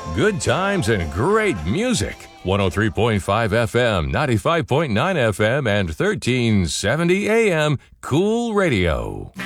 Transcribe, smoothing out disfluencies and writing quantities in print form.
Good times and great music. 103.5 FM, 95.9 FM, and 1370 AM Cool Radio.